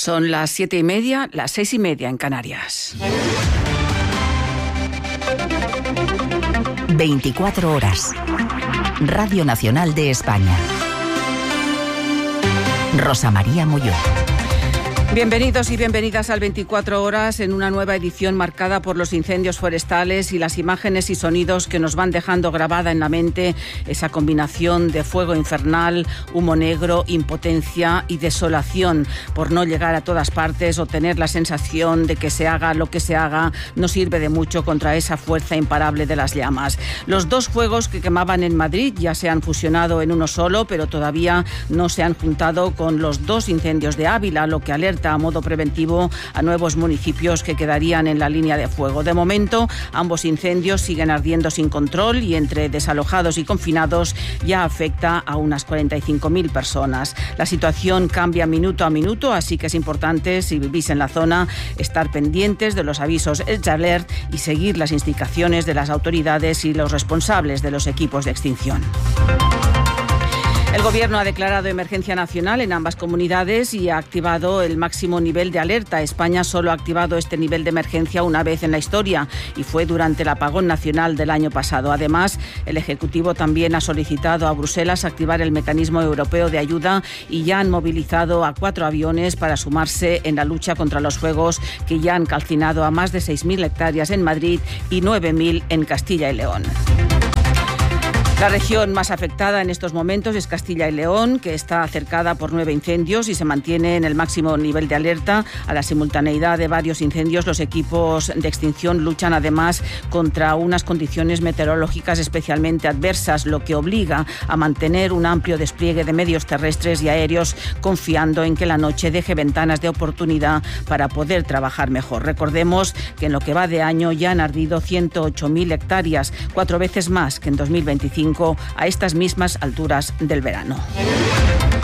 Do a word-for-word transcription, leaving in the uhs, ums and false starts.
Son las siete y media, las seis y media en Canarias. veinticuatro horas. Radio Nacional de España. Rosa María Molló. Bienvenidos y bienvenidas al veinticuatro horas, en una nueva edición marcada por los incendios forestales y las imágenes y sonidos que nos van dejando grabada en la mente esa combinación de fuego infernal, humo negro, impotencia y desolación por no llegar a todas partes o tener la sensación de que se haga lo que se haga no sirve de mucho contra esa fuerza imparable de las llamas. Los dos fuegos que quemaban en Madrid ya se han fusionado en uno solo, pero todavía no se han juntado con los dos incendios de Ávila, lo que alerta a modo preventivo a nuevos municipios que quedarían en la línea de fuego. De momento, ambos incendios siguen ardiendo sin control y entre desalojados y confinados ya afecta a unas cuarenta y cinco mil personas. La situación cambia minuto a minuto, así que es importante, si vivís en la zona, estar pendientes de los avisos Edge Alert y seguir las indicaciones de las autoridades y los responsables de los equipos de extinción. El Gobierno ha declarado emergencia nacional en ambas comunidades y ha activado el máximo nivel de alerta. España solo ha activado este nivel de emergencia una vez en la historia y fue durante el apagón nacional del año pasado. Además, el Ejecutivo también ha solicitado a Bruselas activar el mecanismo europeo de ayuda y ya han movilizado a cuatro aviones para sumarse en la lucha contra los fuegos que ya han calcinado a más de seis mil hectáreas en Madrid y nueve mil en Castilla y León. La región más afectada en estos momentos es Castilla y León, que está cercada por nueve incendios y se mantiene en el máximo nivel de alerta. A la simultaneidad de varios incendios, los equipos de extinción luchan además contra unas condiciones meteorológicas especialmente adversas, lo que obliga a mantener un amplio despliegue de medios terrestres y aéreos, confiando en que la noche deje ventanas de oportunidad para poder trabajar mejor. Recordemos que en lo que va de año ya han ardido ciento ocho mil hectáreas, cuatro veces más que en dos mil veinticinco, a estas mismas alturas del verano.